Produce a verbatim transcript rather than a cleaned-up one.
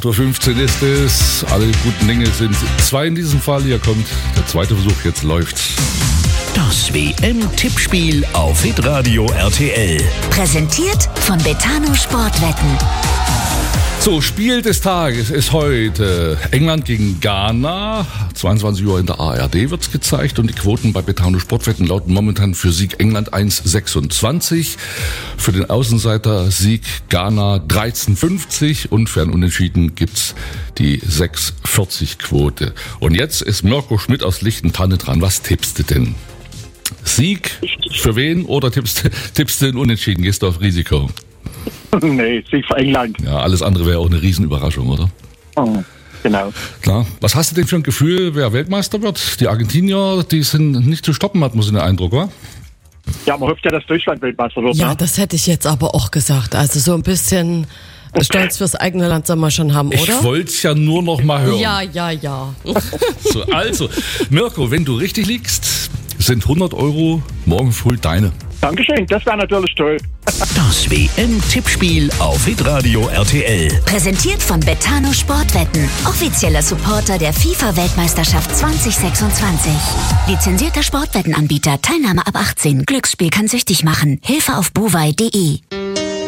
acht Uhr fünfzehn ist es. Alle guten Dinge sind zwei in diesem Fall. Hier kommt der zweite Versuch. Jetzt läuft's. Das W M-Tippspiel auf Hitradio R T L. Präsentiert von Betano Sportwetten. So, Spiel des Tages ist heute England gegen Ghana. zweiundzwanzig Uhr in der A R D wird's gezeigt und die Quoten bei Betano Sportwetten lauten momentan für Sieg England eins Komma sechsundzwanzig, für den Außenseiter Sieg Ghana dreizehn Komma fünfzig und für ein Unentschieden gibt's die sechs Komma vierzig Quote. Und jetzt ist Mirko Schmidt aus Lichtentanne dran. Was tippst du denn? Sieg für wen oder tippst, tippst du in Unentschieden? Gehst du auf Risiko? Nee, Sieg für England. Ja, alles andere wäre auch eine Riesenüberraschung, oder? Oh, genau. Klar. Was hast du denn für ein Gefühl, wer Weltmeister wird? Die Argentinier, die sind nicht zu stoppen, hat man so den Eindruck, oder? Ja, man hofft ja, dass Deutschland Weltmeister wird. Ja, ne? das hätte ich jetzt aber auch gesagt. Also so ein bisschen Stolz fürs eigene Land soll man schon haben, oder? Ich wollte es ja nur noch mal hören. Ja, ja, ja. So, also, Mirko, wenn du richtig liegst, sind hundert Euro morgen früh deine. Dankeschön, das wäre natürlich toll. Das W M-Tippspiel auf Hitradio R T L. Präsentiert von Betano Sportwetten. Offizieller Supporter der FIFA-Weltmeisterschaft zwanzig sechsundzwanzig. Lizenzierter Sportwettenanbieter. Teilnahme ab achtzehn. Glücksspiel kann süchtig machen. Hilfe auf buwei punkt de.